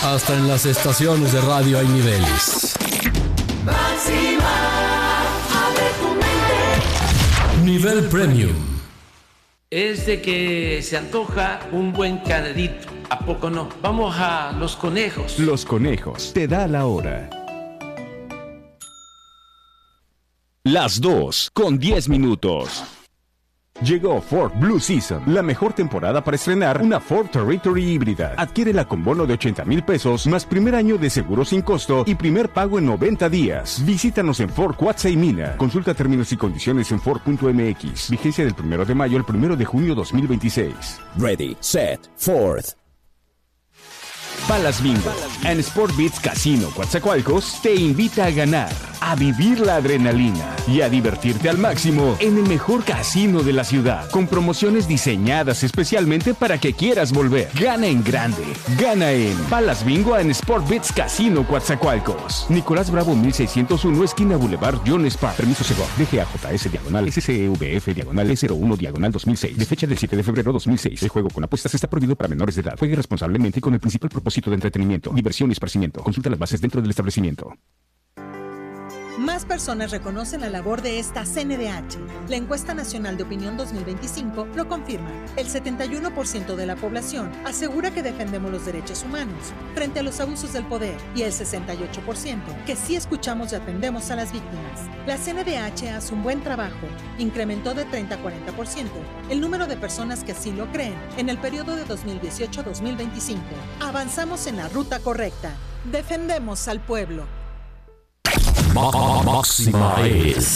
Hasta en las estaciones de radio hay niveles. Máxima, abre tu mente. Nivel Premium. Es de que se antoja un buen caldito. ¿A poco no? Vamos a Los Conejos. Los Conejos, te da la hora. Las 2:10. Llegó Ford Blue Season, la mejor temporada para estrenar una Ford Territory híbrida. Adquiérela con bono de 80,000 pesos, más primer año de seguro sin costo y primer pago en 90 días. Visítanos en Ford Cuautla y Mina. Consulta términos y condiciones en Ford.mx. Vigencia del 1 de mayo al 1 de junio 2026. Ready, set, Ford. Palas Bingo, en Sport Beats Casino Coatzacoalcos, te invita a ganar, a vivir la adrenalina y a divertirte al máximo en el mejor casino de la ciudad, con promociones diseñadas especialmente para que quieras volver. Gana en grande, gana en Palas Bingo en Sport Beats Casino Coatzacoalcos. Nicolás Bravo 1601, esquina Boulevard John Spark. Permiso Segov, DGAJS/SCEVF/S01/2006, de fecha del 7 de febrero 2006. El juego con apuestas está prohibido para menores de edad. Juegue responsablemente y con el principal propósito de entretenimiento, diversión y esparcimiento. Consulta las bases dentro del establecimiento. Más personas reconocen la labor de esta CNDH. La encuesta nacional de opinión 2025 lo confirma. El 71% de la población asegura que defendemos los derechos humanos frente a los abusos del poder y el 68% que sí escuchamos y atendemos a las víctimas. La CNDH hace un buen trabajo. Incrementó de 30 a 40% el número de personas que así lo creen en el periodo de 2018 a 2025. Avanzamos en la ruta correcta. Defendemos al pueblo. Máxima es